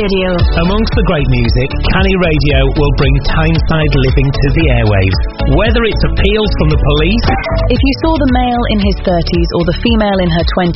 Radio. Amongst the great music, Canny Radio will bring Tyneside living to the airwaves. Whether it's appeals from the police... If you saw the male in his 30s or the female in her 20s